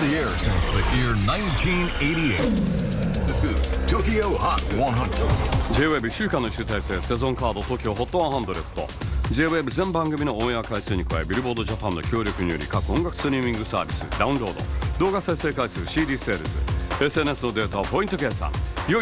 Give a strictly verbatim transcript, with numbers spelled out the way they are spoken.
the air since the year nineteen eighty-eight. This is Tokyo Hot one hundred. ジェイウェーブ いっしゅうかんの集大成セゾンカード TOKYOホットひゃく。ジェイウェーブ 全番組のオンエア回数に加えビルボードジャパンの協力により各音楽ストリーミングサービスダウンロード動画再生回数 シーディー セールス エスエヌエス のデータをポイント計算